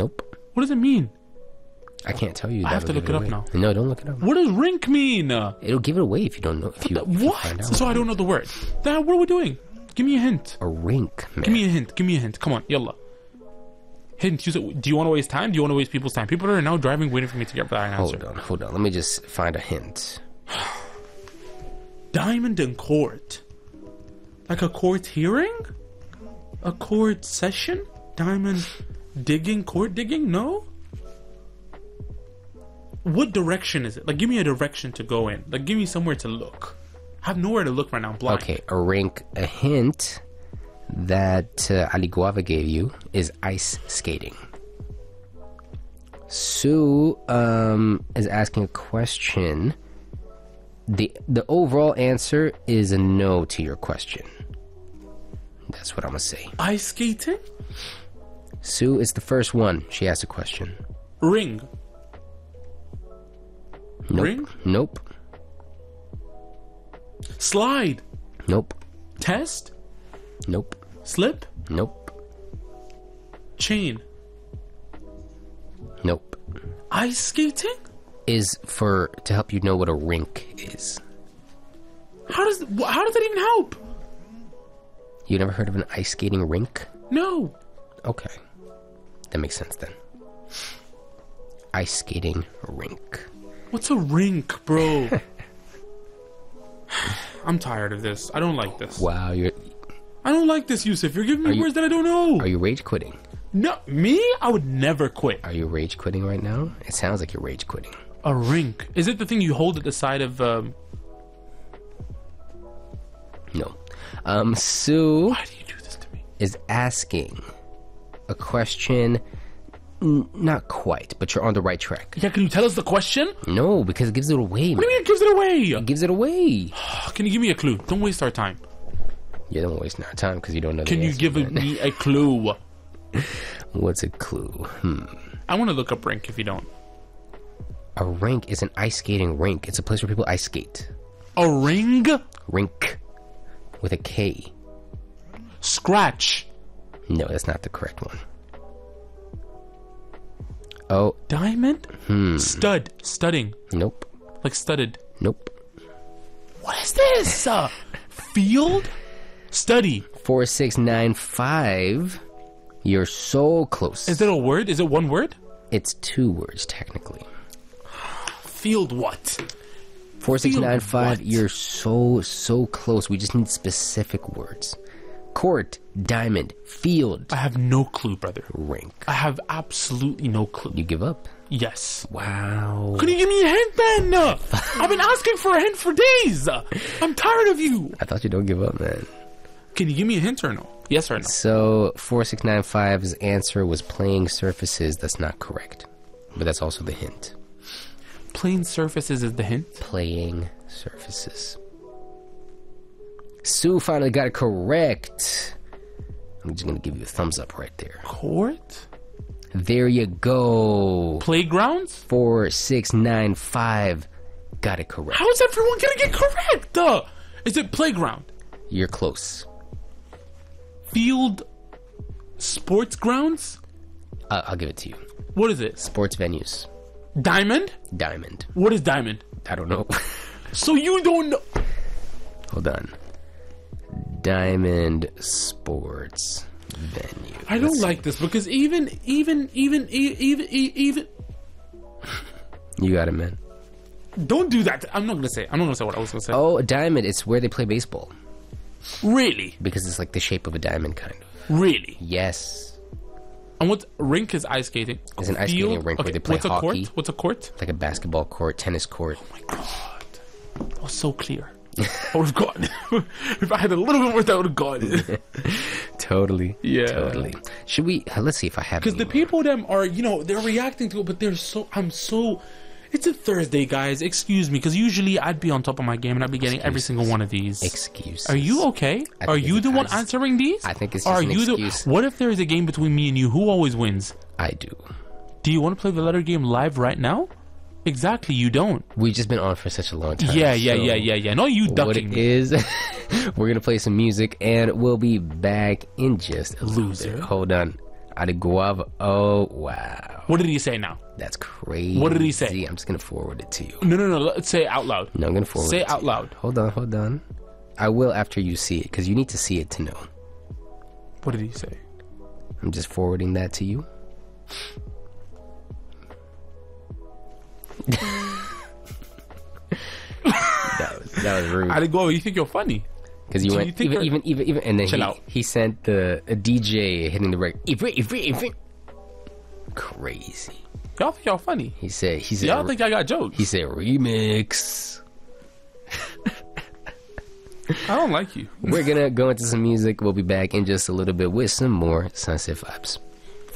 Nope. What does it mean? I can't tell you. I have to look it up now. No, don't look it up. What does rink mean? It'll give it away if you don't know. If you find What? out. So I don't know the word. What are we doing? Give me a hint. A rink, man. Give me a hint. Give me a hint. Come on, yalla. Hint. Do you want to waste time? Do you want to waste people's time? People are now driving, waiting for me to get that answer. Hold on. Let me just find a hint. Diamond in court. Like a court hearing? A court session? Diamond digging? Court digging? No? What direction is it? Like, give me a direction to go in. Like, give me somewhere to look. I have nowhere to look right now. I'm blind. Okay, a rink. A hint that Ali Guava gave you is ice skating. Sue is asking a question. The overall answer is a no to your question. That's what I'm gonna say. Ice skating? Sue is the first one. She asked a question. Ring. Nope. Ring? Nope. Slide. Nope. Test. Nope. Slip. Nope. Chain. Nope. Ice skating? Is to help you know what a rink is. How does that even help? You never heard of an ice skating rink? No. Okay. That makes sense then. Ice skating rink. What's a rink, bro? I'm tired of this. I don't like this. Wow, I don't like this, Yusuf. You're giving me words that I don't know. Are you rage quitting? No, me? I would never quit. Are you rage quitting right now? It sounds like you're rage quitting. A rink. Is it the thing you hold at the side of... No. Sue... Why do you do this to me? ...is asking a question... Not quite, but you're on the right track. Yeah, can you tell us the question? No, because it gives it away, man. What do you mean it gives it away? It gives it away. Can you give me a clue? Don't waste our time. You don't waste our time because you don't know the Can you answer, give man. me a clue? What's a clue? I want to look up rink if you don't. A rink is an ice skating rink. It's a place where people ice skate. A ring? Rink. With a K. Scratch. No, that's not the correct one. Oh. Diamond? Stud. Studding. Nope. Like studded. Nope. What is this? Field? Study. 4695. You're so close. Is it a word? Is it one word? It's two words, technically. Field what? 4695. What? You're so close. We just need specific words. Court, diamond, field. I have no clue, brother. Rink. I have absolutely no clue. You give up? Yes. Wow. Can you give me a hint then? I've been asking for a hint for days. I'm tired of you. I thought you don't give up, man. Can you give me a hint or no? Yes or no? So 4695's answer was playing surfaces. That's not correct, but that's also the hint. Plain surfaces is the hint? Playing surfaces. Sue finally got it correct. I'm just gonna give you a thumbs up right there. Court? There you go. Playgrounds? 4695 got it correct. How is everyone gonna get correct? Is it playground? You're close. Field? Sports grounds? I'll give it to you. What is it? Sports venues. Diamond? Diamond. What is diamond? I don't know. So you don't know? Hold on. Diamond sports venue. I don't like this because even. You got it, man. Don't do that. I'm not gonna say what I was gonna say. Oh, a diamond. It's where they play baseball. Really? Because it's like the shape of a diamond, kind of. Really? Yes. And what rink is ice skating? It's an ice skating rink where they play what's hockey. A court? What's a court? Like a basketball court, tennis court. Oh my god. That was so clear. I would have gotten it. If I had a little bit more time, I would have gotten it. Totally. Yeah. Totally. Should we... let's see if I have... Because the people them are, they're reacting to it, but it's a Thursday, guys. Excuse me, because usually I'd be on top of my game and I'd be getting every single one of these. Excuses. Are you okay? Are you the one answering these? I think it's just an excuse. What if there is a game between me and you? Who always wins? I do. Do you want to play the letter game live right now? Exactly, you don't. We've just been on for such a long time. Yeah. No, you ducking what it me. is, we're going to play some music and we'll be back in just a Loser. little bit. Hold on. Adeguava. Oh, wow. What did he say now? That's crazy. What did he say? I'm just going to forward it to you. No. Let's say it out loud. No, I'm going to forward Say it it to out you. loud. Hold on. I will after you see it, because you need to see it to know. What did he say? I'm just forwarding that to you. that was rude. Adeguava, you think you're funny? Because you So went you think even, and then Chill out. he sent a DJ hitting the record. Crazy. Y'all think y'all funny? He said. Y'all think I got jokes? He said remix. I don't like you. We're gonna go into some music. We'll be back in just a little bit with some more Sunset Vibes.